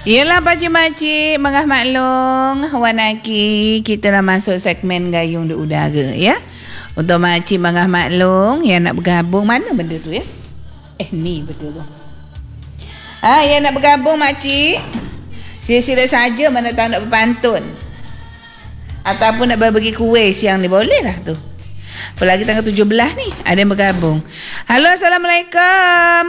Yelah pakcik-makcik, mengah maklong, wanaki, kita dah masuk segmen gayung di udara ya. Untuk makcik mengah maklong yang nak bergabung, mana benda tu ya? Ni betul tu. Yang nak bergabung makcik, sila-sila saja, mana tahu nak berpantun. Ataupun nak bagi kuih siang ni, boleh lah tu. Apalagi tanggal 17 ni, ada yang bergabung. Halo, Assalamualaikum.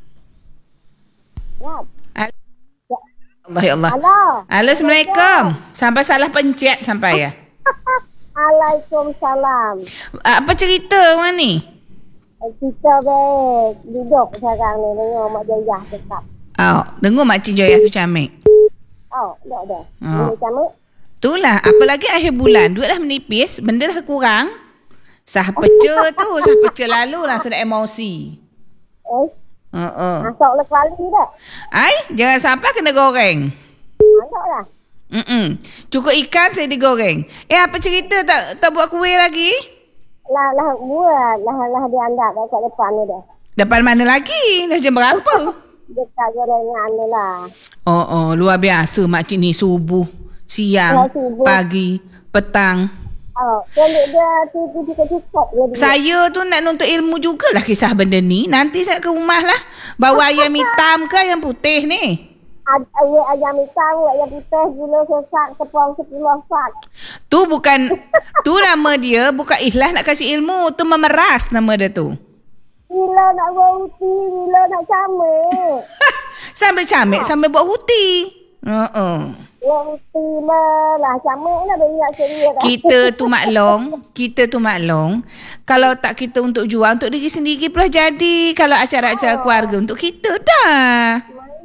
Allah ya Allah. Halo, Assalamualaikum. Sampai salah pencet sampai ya. Waalaikumsalam. Apa cerita orang ni? Kita duduk sekarang ni dengar Mak Joyah cakap. Dengar Makcik Joyah tu camik. Dah. Ini camik. Itulah, apalagi akhir bulan, duit dah menipis, benda dah kurang. Sah pecah tu, sah pecah lalu langsung ada emosi. Masak le kali dah. Jangan sampai kena goreng. Masak lah. Cukup ikan saya digoreng. Apa cerita tak buat kuih lagi? Lah buat. Lah diandak dekat depan ni dah. Depan mana lagi? Dah jam berapa? Dekat gorengan ni lah. Luar biasa makcik ni, subuh, siang, pagi, petang. Dia cukup. Saya tu nak nuntut ilmu jugalah kisah benda ni. Nanti saya ke rumah lah, bawa ayam hitam ke ayam putih ni? Ayam hitam, ayam putih, gula sesak, tepung 10 sak. Tu nama dia, bukan ikhlas nak kasih ilmu. Tu memeras nama dia tu. Gila nak buat huti, gila nak camik. Sambil camik, sambil buat huti. Huti lah, camik lah banyak ceria. Kita tu maklong. Kalau tak kita untuk jual, untuk diri sendiri pula jadi. Kalau acara-acara keluarga untuk kita dah.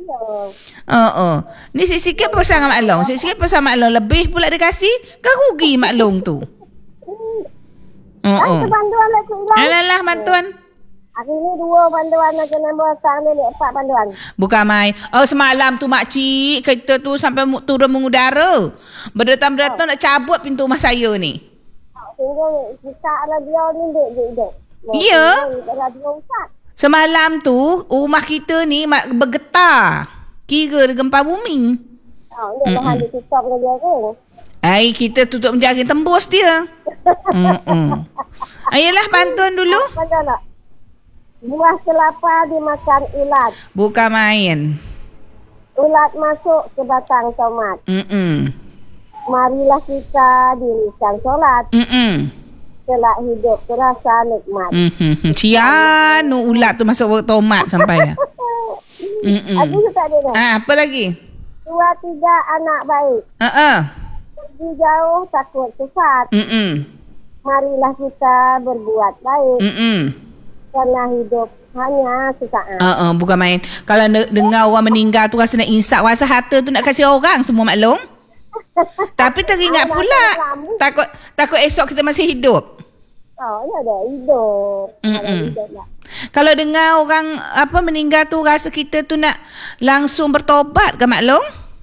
Ni sikit-sikit pasal Mak Long. Sikit-sikit pasal Mak Long. Lebih pula dia kasih, kan rugi Mak Long tu. Bantuan lah Cik Ilang. Alah bantuan. Hari ni 2 bantuan nak kena berasal ni 4 bantuan. Bukan main. Semalam tu makcik, kita tu sampai turun mengudara. Berdatang-datang nak cabut pintu rumah saya ni. Sehingga kita ala dia ni duduk. Ya. Semalam tu rumah kita ni bergetar. Kira dia gempa bumi. Dia bahan dia tutup dia ke? Kita tutup menjaga tembus dia. Ayolah bantuan dulu. Bantuan tak? Buah kelapa dimakan ulat. Bukan main. Ulat masuk ke batang tomat. Marilah kita dirikan solat. Kelak hidup terasa nikmat. Cian ulat tu masuk tomat sampai ya. Aku suka dia dah. Apa lagi? 2, 3 anak baik. Pergi jauh takut sesat. Marilah kita berbuat baik. Karena hidup hanya sesaat. Bukan main. Kalau dengar orang meninggal tu rasa nak insaf, rasa harta tu nak kasih orang semua maklum. Tapi teringat pula takut esok kita masih hidup. Ya dah hidup. Hidup lah. Kalau dengar orang meninggal tu rasa kita tu nak langsung bertobat ke maklum?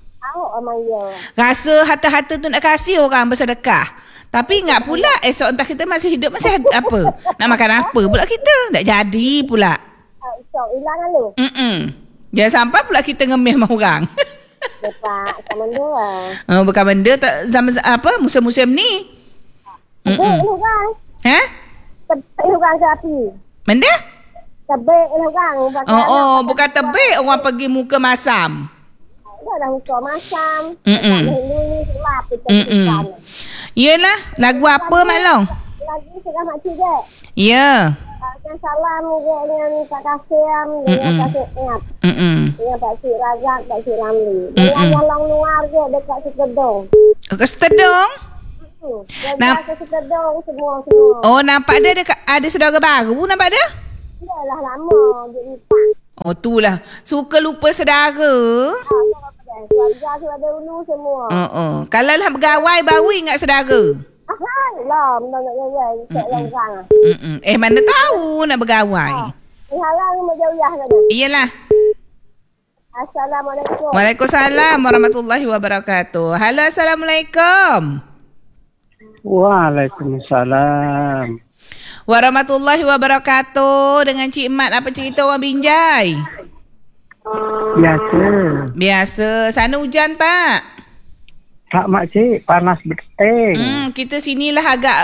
Rasa harta-harta tu nak kasih orang bersedekah. Tapi ingat pula esok entah kita masih hidup, masih apa? Nak makan apa pula kita? Tak jadi pula. Esok hilang lalu. Jangan sampai pula kita ngemih sama orang. Lepas benda lah. Bukan benda tak zaman musim-musim ni. Tebik ni kan. Tebik orang ke api. Benda? Tebik ni orang. Bukan tebik orang pergi muka masam. Dah muka masam. Ini selap kita. Yelah, lagu apa Mak Long? Lagu Serah Makcik je. Ya. Salam dengan Pak Kasim, dengan Pak Cik Ingat. Dengan Pak Cik Razak, Pak Cik Ramli. Dengan Jalan Luar je dekat Setedong. Ke Setedong? Dekat Setedong semua. Nampak dia ada saudara baru nampak dia? Yalah lama dia lupa. Itulah. Suka lupa saudara. Keluarga tu ada dulu semua. Kalau lah bergawai baru ingat saudara. Lah, nak gawai. Cek orang. Mana tahu nak bergawai. Halang Mak Joyah tadi. Iyalah. Assalamualaikum. Waalaikumsalam warahmatullahi wabarakatuh. Halo, Assalamualaikum. Waalaikumsalam. Warahmatullahi wabarakatuh. Dengan Cik Mat, apa cerita orang Binjai? Biasa. Sana hujan tak? Tak makcik, panas betul. Kita sinilah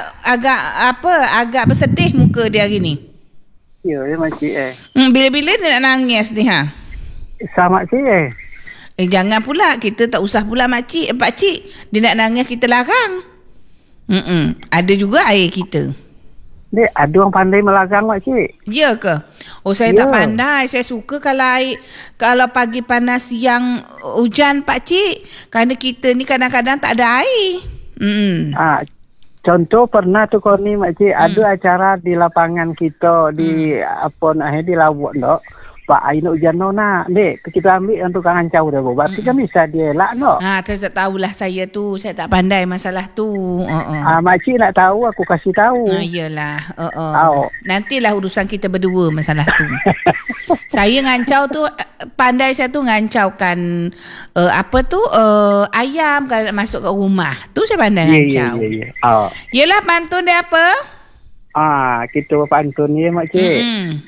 agak bersedih muka dia hari ni. Ya, makcik Bila-bila dia nak nangis ni ha? Sama makcik jangan pula. Kita tak usah pula pakcik. Dia nak nangis kita larang. Ada juga air kita. Dek, ada orang pandai melarang makcik. Ya ke? Saya tak pandai. Saya suka kalau pagi panas siang hujan pakcik. Kerana kita ni kadang-kadang tak ada air. Contoh pernah tu kau ni makcik, ada acara di lapangan kita di di Lawak dok. Pak air nak hujan nak. Dek, kita ambil yang tukang hancau dah. Berarti kan bisa dia elak dok. Saya tak tahulah saya tu. Saya tak pandai masalah tu. Makcik nak tahu, aku kasih tahu. Iyalah. Nantilah urusan kita berdua masalah tu. Saya ngancau tu, pandai saya tu ngancaukan ayam kalau masuk ke rumah. Tu saya pandai ngancau. Yelah, pantun dia apa? Kita pantun ni makcik.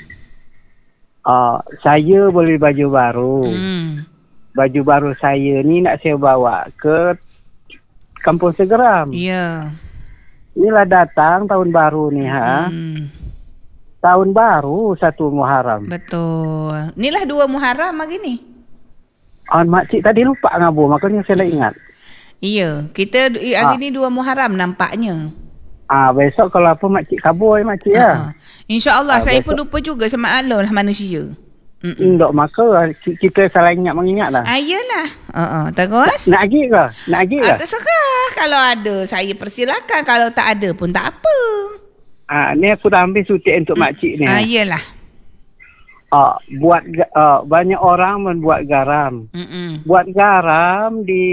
Saya beli baju baru. Baju baru saya ni nak saya bawa ke Kampung Segeram. Ya. Inilah datang tahun baru ni Tahun baru 1 Muharram. Betul. Inilah 2 Muharram hari ni. Makcik tadi lupa ngabur, makanya saya nak ingat. Iya, kita hari ni 2 Muharram nampaknya. Besok kalau apa makcik kabur makcik ya. InsyaAllah. Saya pun lupa juga sama Allah lah manusia. Dok maka kita salah ingat mengingat lah. Iyalah. Terus? Nak pergi ke? Terserah. Kalau ada saya persilakan. Kalau tak ada pun tak apa. Ni aku dah ambil sutik untuk makcik ni. Iyalah. Banyak orang membuat garam. Buat garam di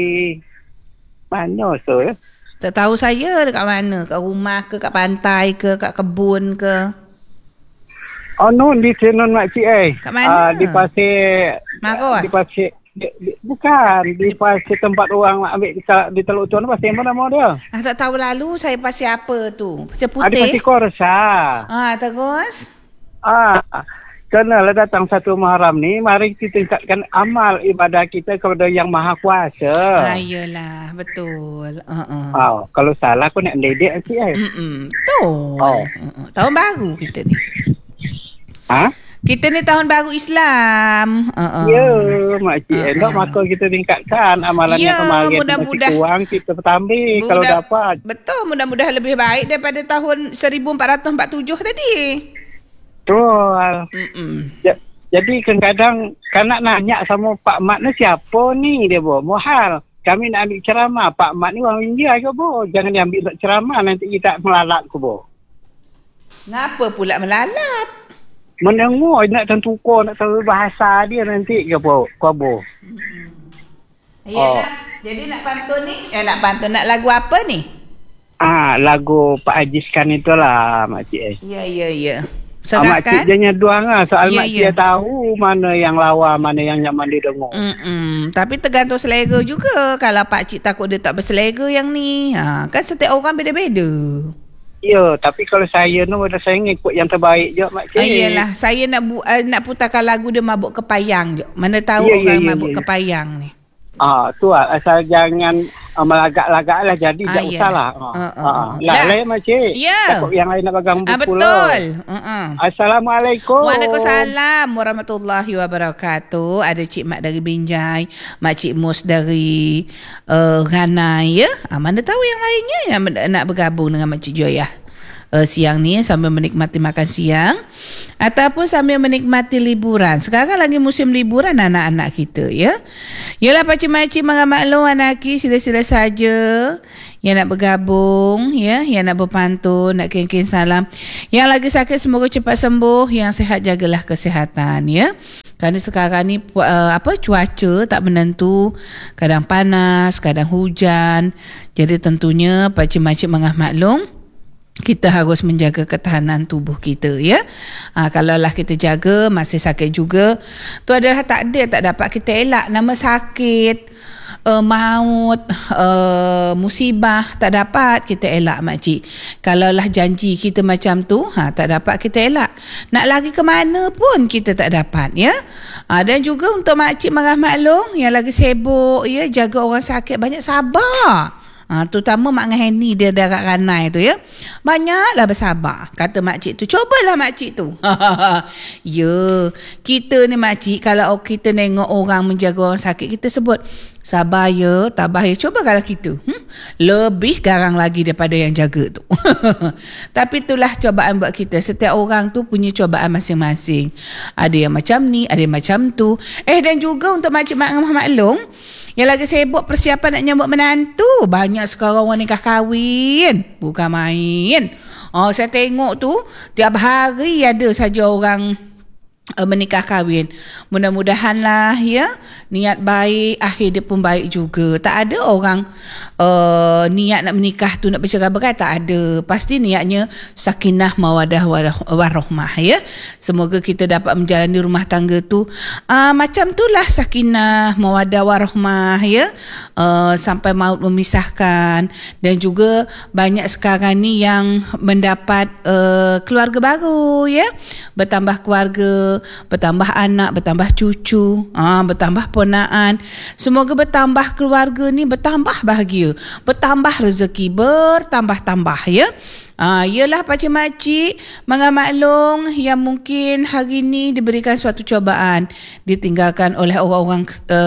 mana ya? Tak tahu saya dekat mana. Kat rumah ke, kat pantai ke, kat kebun ke. Di Tenon makcik Kat mana? Di pasir Maros? Di pasir bukan. Di pasir tempat orang ambil di Teluk Tuan. Pasir apa nama dia? Tak tahu lalu saya pasir apa tu. Pasir putih? Di pasir Korsa. Terus? Kenalah datang 1 Muharram ni, mari kita tingkatkan amal ibadah kita kepada Yang Maha Kuasa. Iyalah, betul. Kalau salah aku nak mendidik makcik Betul. Tahun baru kita ni. Kita ni tahun baru Islam. Ya, makcik. Maka kita tingkatkan amalan yang kemarin. Masih kurang, kita bertambah kalau dapat. Betul, mudah-mudahan lebih baik daripada tahun 1447 tadi. Betul. Jadi kadang-kadang kanak nanya sama Pak Mat ni siapa ni dia mohal. Kami nak ambil ceramah. Pak Mat ni orang India ke jangan diambil untuk ceramah, nanti kita melalat ke Ngapa pula melalat? Mendengar nak tentukan, nak tahu bahasa dia nanti ke Jadi nak pantun ni? Nak lagu apa ni? Lagu Pak Haji Skan itulah makcik. Ya. Makcik dia nyaduang soal makcik tahu mana yang lawa, mana yang nyaman didengar. Tapi tergantung selera juga. Kalau pakcik takut dia tak berselera yang ni, kan setiap orang beda-beda. Ya, tapi kalau saya saya ngikut yang terbaik je makcik. Iyalah, saya nak putarkan lagu dia Mabuk Kepayang je. Mana tahu orang mabuk kepayang ni. Tu asal jangan melagak-lagak lah, jadi tak usahlah. Lain makcik. Ya. Takut yang lain nak pegang buku betul. Assalamualaikum. Waalaikumsalam warahmatullahi wabarakatuh. Ada Cik Mat dari Binjai, Makcik Mus dari Ranai ya. Mana tahu yang lainnya yang nak bergabung dengan Makcik Joyah siang ni sambil menikmati makan siang ataupun sambil menikmati liburan. Sekarang lagi musim liburan anak-anak kita ya. Yalah pakcik-makcik maklum anaki, sila-sila saja yang nak bergabung ya, yang nak berpantun, nak kirim salam. Yang lagi sakit semoga cepat sembuh, yang sihat jagalah kesihatan ya. Kerana sekarang ni cuaca tak menentu, kadang panas, kadang hujan. Jadi tentunya pakcik-makcik maklum kita harus menjaga ketahanan tubuh kita ya. Kalau lah kita jaga masih sakit juga, tu adalah takdir, tak dapat kita elak. Nama sakit maut, musibah tak dapat kita elak makcik. Kalaulah janji kita macam tu, tak dapat kita elak. Nak lagi ke mana pun kita tak dapat, ya. Dan juga untuk makcik marah maklum yang lagi sibuk, ya, jaga orang sakit, banyak sabar. Terutama Mak Ngaheni dia dekat Ranai tu, ya. Banyaklah bersabar. Kata makcik tu, cobalah makcik tu. Ya, kita ni makcik, kalau kita tengok orang menjaga orang sakit, kita sebut sabar ya, tabah ya. Coba kalau kita lebih garang lagi daripada yang jaga tu. Tapi itulah cobaan buat kita. Setiap orang tu punya cobaan masing-masing. Ada yang macam ni, ada yang macam tu. Dan juga untuk makcik Mak Long yang lagi sibuk persiapan nak nyambut menantu. Banyak sekarang orang nikah kahwin. Bukan main. Saya tengok tu tiap hari ada saja orang menikah kahwin. Mudah-mudahanlah, ya, niat baik, akhir dia pun baik juga. Tak ada orang niat nak menikah tu nak bercerai-berai, tak ada. Pasti niatnya sakinah mawadah warahmah, ya. Semoga kita dapat menjalani rumah tangga tu macam itulah, sakinah mawadah warahmah, ya. Sampai maut memisahkan. Dan juga banyak sekarang ni yang mendapat keluarga baru, ya. Bertambah keluarga, bertambah anak, bertambah cucu, bertambah ponaan. Semoga bertambah keluarga ni bertambah bahagia, bertambah rezeki, bertambah-tambah, ya. Yalah pakcik-makcik, Mak Long yang mungkin hari ni diberikan suatu cobaan, ditinggalkan oleh orang-orang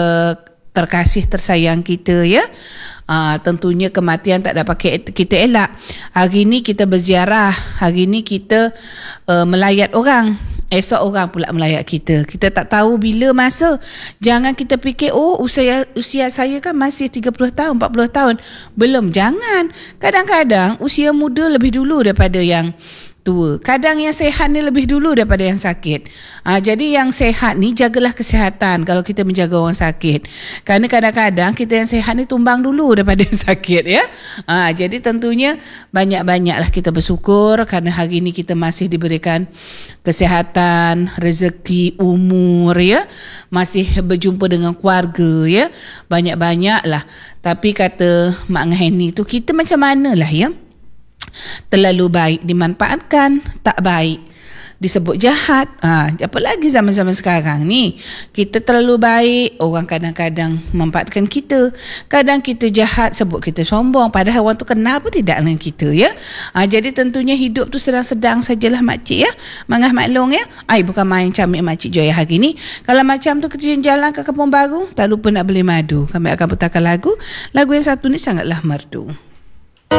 terkasih tersayang kita, ya. Tentunya kematian tak dapat kita elak. Hari ni kita berziarah, hari ni kita melayat orang, esok orang pula melayat kita. Kita tak tahu bila masa. Jangan kita fikir, usia saya kan masih 30 tahun, 40 tahun. Belum, jangan. Kadang-kadang usia muda lebih dulu daripada yang tua. Kadang yang sehat ni lebih dulu daripada yang sakit. Jadi yang sehat ni jagalah kesihatan kalau kita menjaga orang sakit. Kerana kadang-kadang kita yang sehat ni tumbang dulu daripada yang sakit, ya. Jadi tentunya banyak-banyaklah kita bersyukur kerana hari ni kita masih diberikan kesihatan, rezeki, umur, ya. Masih berjumpa dengan keluarga, ya. Banyak-banyaklah. Tapi kata Mak Ngaheni tu, kita macam manalah, ya. Terlalu baik dimanfaatkan, tak baik disebut jahat. Apa lagi zaman-zaman sekarang ni, kita terlalu baik, orang kadang-kadang memanfaatkan kita. Kadang kita jahat, sebut kita sombong, padahal orang tu kenal pun tidak dengan kita, ya. Jadi tentunya hidup tu sedang-sedang sajalah makcik, ya. Mangah maklong, ya. Bukan main camik makcik Joya hari ni. Kalau macam tu kita jalan ke Kampung Baru, tak lupa nak beli madu. Kami akan putarkan lagu yang satu ni sangatlah merdu.